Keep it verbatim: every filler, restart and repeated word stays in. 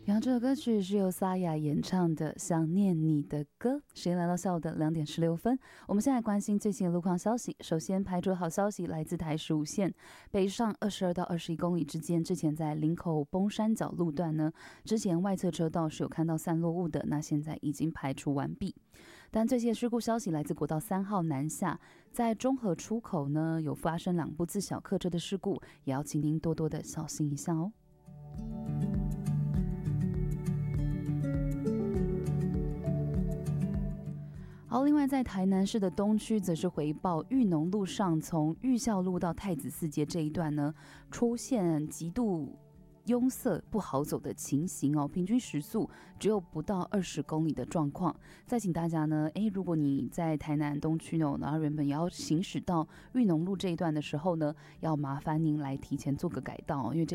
然后这首歌曲是由沙哑演唱的《想念你的歌》。时间来到下午的两点十六分，我们现在关心最新的路况消息。首先，排除好消息来自台十五线北上二十二到二十一公里之间，之前在林口崩山角路段呢，之前外侧车道是有看到散落物的，那现在已经排除完毕。但最新的事故消息来自国道三号南下，在中和出口呢有发生两部自小客车的事故，也要请您多多的小心一下哦。好，另外在台南市的东区则是回报裕农路上从裕孝路到太子寺街这一段呢，出现极度拥塞不好走的情形哦，平均时速只有不到二十公里的状况。再请大家呢，诶，如果你在台南东区呢，然后原本也要行驶到裕农路这一段的时候呢，要麻烦您来提前做个改道，因为这